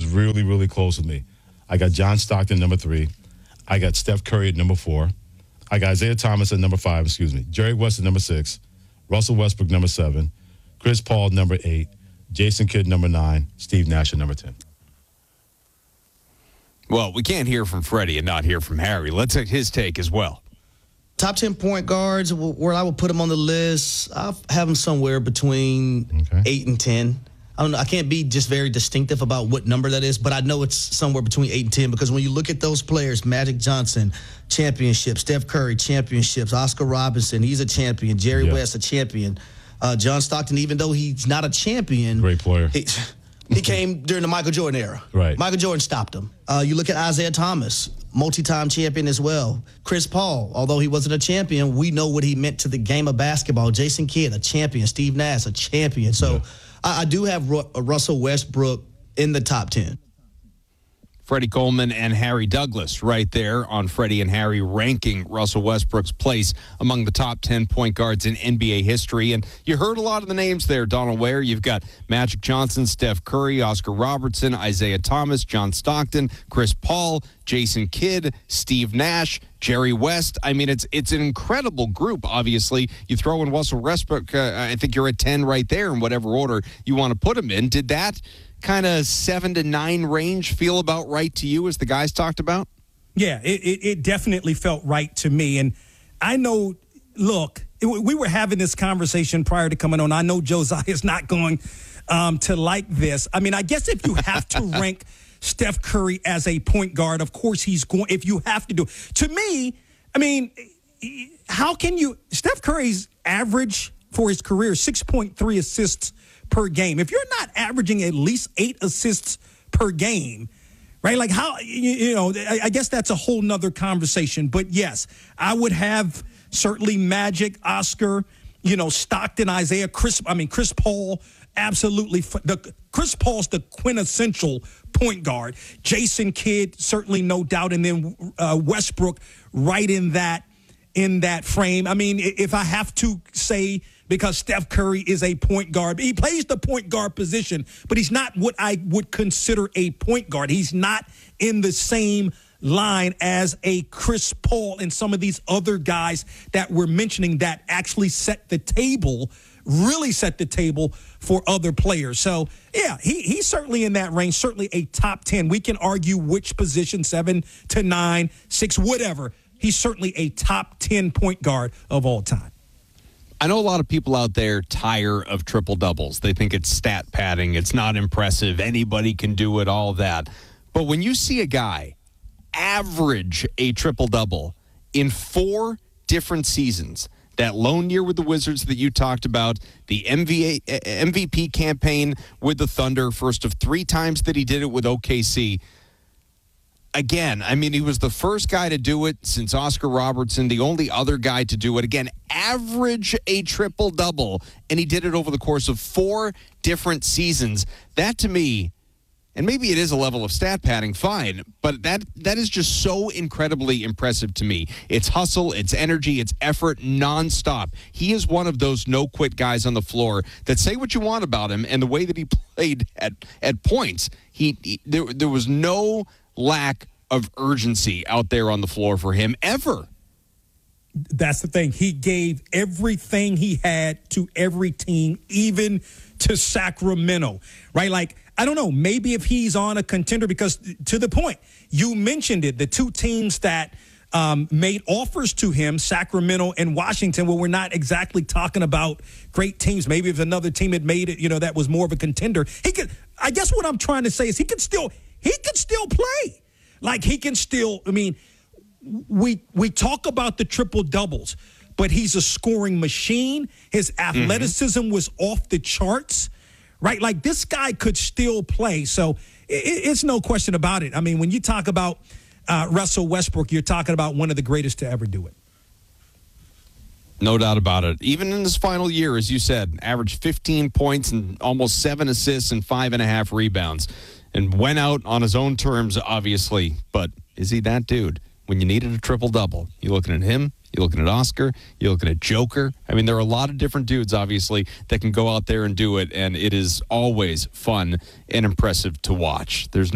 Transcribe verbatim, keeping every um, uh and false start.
really, really close with me. I got John Stockton, number three. I got Steph Curry at number four. I got Isaiah Thomas at number five, excuse me. Jerry West at number six. Russell Westbrook, number seven. Chris Paul, number eight. Jason Kidd, number nine. Steve Nash at number ten. Well, we can't hear from Freddie and not hear from Harry. Let's take his take as well. Top ten point guards, where I would put them on the list, I'll have them somewhere between okay. eight and ten. I don't know. I can't be just very distinctive about what number that is, but I know it's somewhere between eight and ten because when you look at those players, Magic Johnson, championship, Steph Curry, championships, Oscar Robertson, he's a champion, Jerry yeah. West, a champion, uh, John Stockton, even though he's not a champion. Great player. He, he came during the Michael Jordan era. Right. Michael Jordan stopped him. Uh, you look at Isaiah Thomas, multi-time champion as well. Chris Paul, although he wasn't a champion, we know what he meant to the game of basketball. Jason Kidd, a champion. Steve Nash, a champion. So yeah. I, I do have Ru- Russell Westbrook in the top ten. Freddie Coleman and Harry Douglas right there on Freddie and Harry ranking Russell Westbrook's place among the top ten point guards in N B A history. And you heard a lot of the names there, Donald Ware. You've got Magic Johnson, Steph Curry, Oscar Robertson, Isaiah Thomas, John Stockton, Chris Paul, Jason Kidd, Steve Nash, Jerry West. I mean, it's it's an incredible group, obviously. You throw in Russell Westbrook, uh, I think you're at ten right there in whatever order you want to put him in. Did that kind of seven to nine range feel about right to you as the guys talked about? Yeah, it, it, it definitely felt right to me. And I know, look, it, we were having this conversation prior to coming on. I know Josiah is not going um, to like this. I mean, I guess if you have to rank Steph Curry as a point guard, of course he's going, if you have to do it. To me, I mean, how can you, Steph Curry's average for his career, six point three assists per game. If you're not averaging at least eight assists per game, right? Like how, you, you know, I, I guess that's a whole nother conversation. But yes, I would have certainly Magic, Oscar, you know, Stockton, Isaiah, Chris, I mean, Chris Paul, absolutely. The Chris Paul's the quintessential point guard. Jason Kidd, certainly no doubt. And then uh, Westbrook right in that, in that frame. I mean, if I have to say, because Steph Curry is a point guard. He plays the point guard position, but he's not what I would consider a point guard. He's not in the same line as a Chris Paul and some of these other guys that we're mentioning that actually set the table, really set the table for other players. So, yeah, he he's certainly in that range, certainly a top ten. We can argue which position, seven to nine, six, whatever. He's certainly a top ten point guard of all time. I know a lot of people out there tire of triple doubles. They think it's stat padding. It's not impressive. Anybody can do it, all that. But when you see a guy average a triple double in four different seasons, that lone year with the Wizards that you talked about, the M V A, M V P campaign with the Thunder, first of three times that he did it with O K C. Again, I mean, he was the first guy to do it since Oscar Robertson, the only other guy to do it. Again, average a triple-double, and he did it over the course of four different seasons. That, to me, and maybe it is a level of stat padding, fine, but that that is just so incredibly impressive to me. It's hustle, it's energy, it's effort nonstop. He is one of those no-quit guys on the floor that say what you want about him, and the way that he played at, at points, he, he there, there was no lack of urgency out there on the floor for him ever. That's the thing. He gave everything he had to every team, even to Sacramento, right? Like, I don't know, maybe if he's on a contender, because to the point, you mentioned it, the two teams that um, made offers to him, Sacramento and Washington, well, we're not exactly talking about great teams. Maybe if another team had made it, you know, that was more of a contender, he could, I guess what I'm trying to say is he could still, he could still play. Like, he can still, I mean, we we talk about the triple doubles, but he's a scoring machine. His athleticism mm-hmm. was off the charts, right? Like, this guy could still play. So it, it's no question about it. I mean, when you talk about uh, Russell Westbrook, you're talking about one of the greatest to ever do it. No doubt about it. Even in his final year, as you said, averaged fifteen points and almost seven assists and five and a half rebounds. And went out on his own terms, obviously. But is he that dude? When you needed a triple-double, you're looking at him, you're looking at Oscar, you're looking at Joker. I mean, there are a lot of different dudes, obviously, that can go out there and do it, and it is always fun and impressive to watch. There's